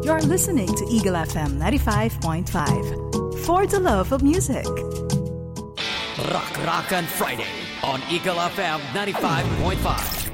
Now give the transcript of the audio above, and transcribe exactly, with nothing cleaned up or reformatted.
You're listening to Eagle F M ninety-five point five. For the love of music. Rock Rock on Friday on Eagle F M ninety-five point five.